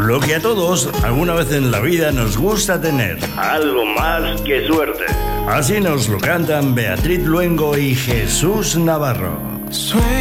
Lo que a todos alguna vez en la vida nos gusta tener. Algo más que suerte. Así nos lo cantan Beatriz Luengo y Jesús Navarro.